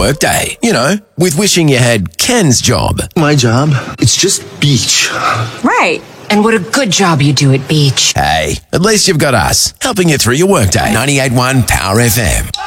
workday. You know, with wishing you had Ken's job. My job? It's just beach. Right. And what a good job you do at Beach. Hey, at least you've got us, helping you through your workday. 98.1 Power FM.